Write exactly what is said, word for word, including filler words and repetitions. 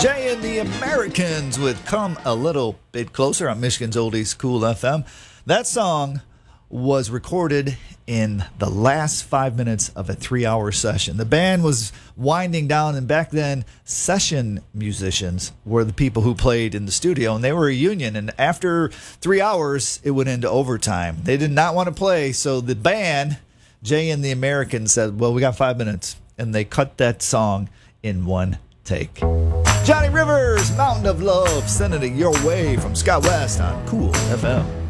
Jay and the Americans with Come a Little Bit Closer on Michigan's Oldies Cool F M. That song was recorded in the last five minutes of a three-hour session. The band was winding down, and back then, session musicians were the people who played in the studio, and they were a union. And after three hours, it went into overtime. They did not want to play, so the band, Jay and the Americans, said, well, we got five minutes. And they cut that song in one take. Johnny Rivers, Mountain of Love, sending it your way from Scott West on Cool F M.